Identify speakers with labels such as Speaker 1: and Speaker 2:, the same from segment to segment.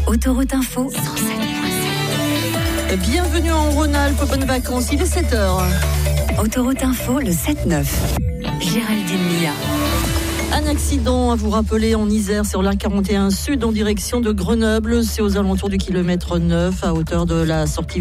Speaker 1: Autoroute Info 107.7.
Speaker 2: Bienvenue en Rhône-Alpes, bonnes vacances, il est 7h.
Speaker 1: Autoroute Info, le 7-9. Géraldine Mia.
Speaker 2: Un accident à vous rappeler en Isère sur l'A41 Sud en direction de Grenoble. C'est aux alentours du kilomètre 9 à hauteur de la sortie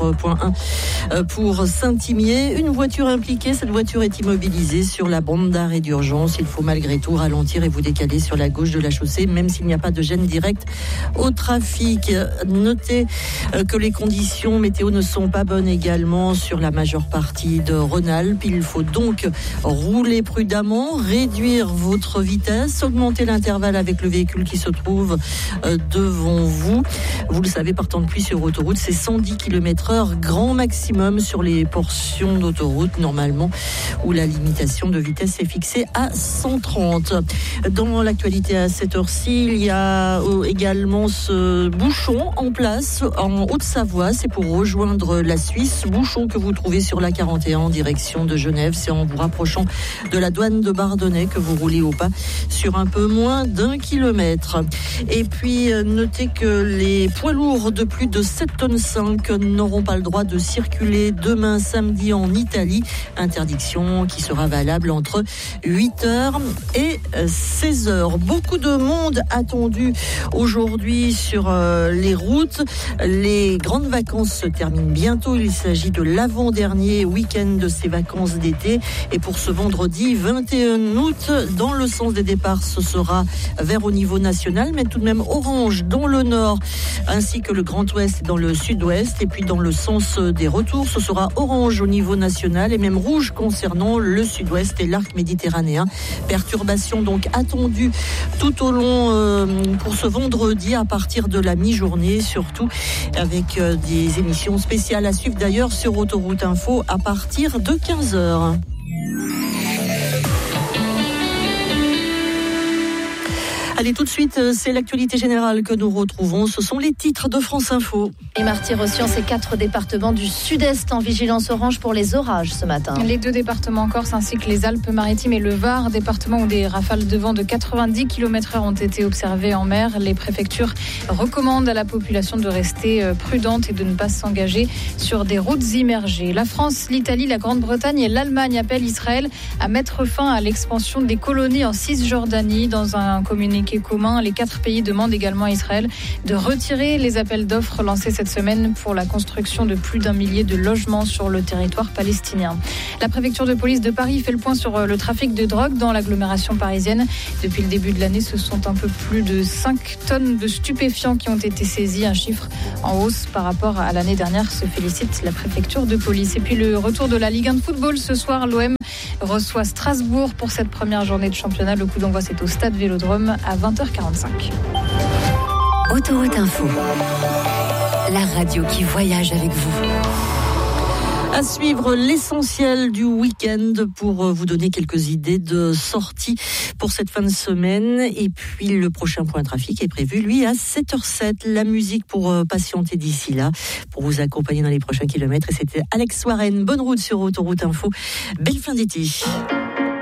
Speaker 2: 24.1 pour Saint-Imier. Une voiture impliquée, cette voiture est immobilisée sur la bande d'arrêt d'urgence. Il faut malgré tout ralentir et vous décaler sur la gauche de la chaussée, même s'il n'y a pas de gêne directe au trafic. Notez que les conditions météo ne sont pas bonnes également sur la majeure partie de Rhône-Alpes. Il faut donc rouler prudemment, réduire votre vitesse, augmenter l'intervalle avec le véhicule qui se trouve devant vous. Vous le savez, par temps de pluie sur autoroute, c'est 110 km/h grand maximum sur les portions d'autoroute normalement où la limitation de vitesse est fixée à 130. Dans l'actualité à cette heure-ci, il y a également ce bouchon en place en Haute-Savoie. C'est pour rejoindre la Suisse. Bouchon que vous trouvez sur la 41 en direction de Genève. C'est en vous rapprochant de la douane de Bardonnay que vous roulez au pas sur un peu moins d'1 kilomètre. Et puis notez que les poids lourds de plus de 7,5 tonnes n'auront pas le droit de circuler demain samedi en Italie. Interdiction qui sera valable entre 8h et 16h. Beaucoup de monde attendu aujourd'hui sur les routes. Les grandes vacances se terminent bientôt. Il s'agit de l'avant-dernier week-end de ces vacances d'été. Et pour ce vendredi 21 août, dans le sens des départs, ce sera vert au niveau national, mais tout de même orange dans le nord, ainsi que le Grand Ouest dans le sud-ouest. Et puis dans le sens des retours, ce sera orange au niveau national et même rouge concernant le sud-ouest et l'arc méditerranéen. Perturbations donc attendues tout au long pour ce vendredi à partir de la mi-journée, surtout avec des émissions spéciales à suivre d'ailleurs sur Autoroute Info à partir de 15h. Allez, tout de suite, c'est l'actualité générale que nous retrouvons. Ce sont les titres de France Info.
Speaker 3: Les Martyrs-Ossian, ces 4 départements du sud-est en vigilance orange pour les orages ce matin.
Speaker 4: Les 2 départements en Corse ainsi que les Alpes-Maritimes et le Var, départements où des rafales de vent de 90 km/h ont été observées en mer. Les préfectures recommandent à la population de rester prudente et de ne pas s'engager sur des routes immergées. La France, l'Italie, la Grande-Bretagne et l'Allemagne appellent Israël à mettre fin à l'expansion des colonies en Cisjordanie. Dans un communiqué commun, les 4 pays demandent également à Israël de retirer les appels d'offres lancés cette semaine pour la construction de plus d'1 millier de logements sur le territoire palestinien. La préfecture de police de Paris fait le point sur le trafic de drogue dans l'agglomération parisienne. Depuis le début de l'année, ce sont un peu plus de 5 tonnes de stupéfiants qui ont été saisis, un chiffre en hausse par rapport à l'année dernière, se félicite la préfecture de police. Et puis le retour de la Ligue 1 de football ce soir, l'OM reçoit Strasbourg pour cette première journée de championnat. Le coup d'envoi, c'est au stade Vélodrome à 20h45.
Speaker 1: Autoroute Info, la radio qui voyage avec vous.
Speaker 2: À suivre l'essentiel du week-end pour vous donner quelques idées de sortie pour cette fin de semaine. Et puis le prochain point trafic est prévu, lui, à 7h07. La musique pour patienter d'ici là, pour vous accompagner dans les prochains kilomètres. Et c'était Alex Warren. Bonne route sur Autoroute Info. Belle fin d'été.